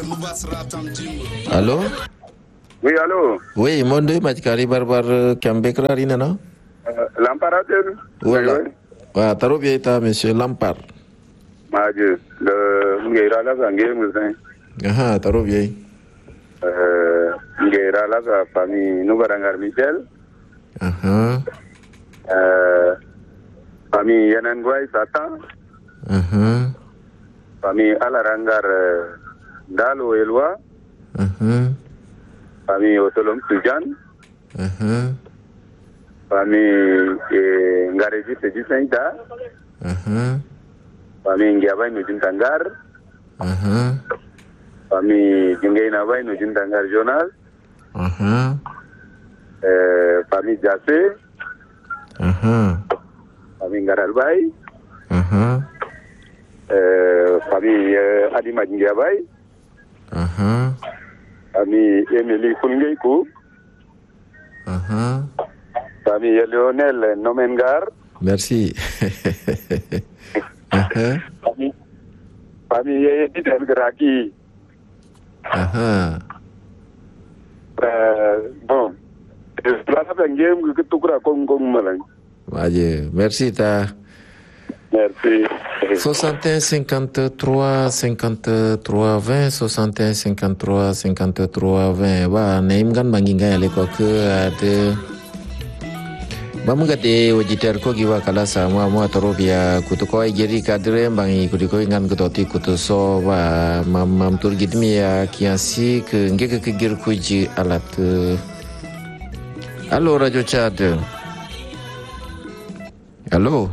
Allô? Oui, allô? Oui, Mondo Majkari Barbar Kambekra Rinana? Lamparateur? Voilà. Voilà, Tarobieta, monsieur Lampar. Maje, le Ngera la Zangue Musin. Aha, Tarobie. Ngera la famille Noubarangar Michel. Aha. Famille Yanangwai Satan. Aha. Famille Alarangar Dalo Elwa. Aha. Famille Otolom Sujan. Aha. Famille Ngareji Seji Sainta. Aha. Famille Ngiabai Nujintangar. Aha. Famille Jingaina Bai Nujintangar Jonas. Aha. Famille Jasse. Aha. Famille Ngaralbai. Aha. Famille Adima Ngiabai. Aha. Famille Emily Fulngeikou. Aha. Famille Lionel Nomengar. Merci. Aha. Famille Edith Graki. Aha. Bon. La game que tu crois comme malang. Merci ta. Merci. 61 53 53 20 61 53 53 20 ba naim kan banginga ale ko ke ade bamugate wajitar ko giwa kala sama mu atorobia kutu ko geri kadre bangi kutu ko ngan gototi kutu so ba mam tur gidmi ya kiasi ke ngeke ke gir kuji alat allo radio chat allo.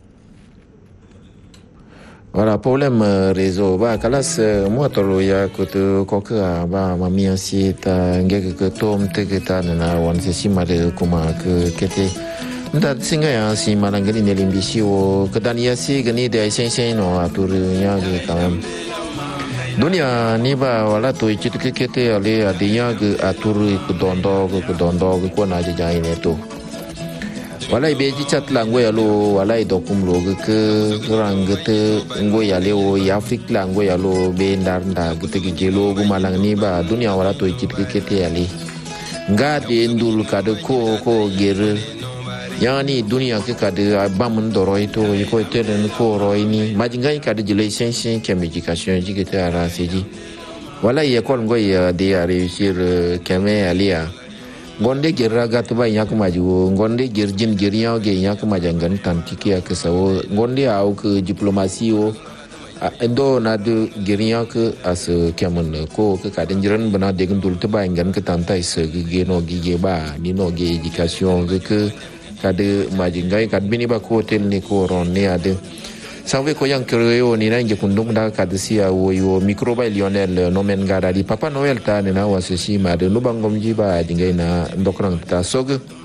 Voilà, problème réseau. Bah, kalas moi tolo ya kutu koka ba mami si ta ngeke ke tom te ke ta na wan se si mare kuma ke kete. Nda singa ya si malangani ne limbisi o kedania si gani de sen sen no atur ya ke kam. Dunia ni ba wala to ichitu ke kete ale adinya ke atur ku dondo ke ko na ja ine to. Walai beji chat langwe alo walai dokum lo ke rang gete ngwe yale o Afrik langwe alo be ndar nda gete gelo gumalang ni ba dunia wala to chit ke kete yale ngade ndul kade ko ger yani dunia ke kade bam ndoro ito ko teren ko roini majingai kade jile sensin communication jigete ara seji walai ekol ngoy de a réussir keme alia gonde gerra gatba yak maju gonde gerjin geriya ge yak majangan tantiki ak sawo gonde au ke diplomasi o endo na de geriya ke as kemon ko ke kadin jiran bana de gundul te ba ngan ke tantai se ge no ge ba ni no ge education ke kade majingai kad bini ba ko hotel ni ko ron ne ade sawe ko yang kreo ni nange kundum da kadisia wo yo microba Lionel nomen gara di Papa Noel ta ne na wasisi ma de no bangom jiba dingai na ndokrang ta sog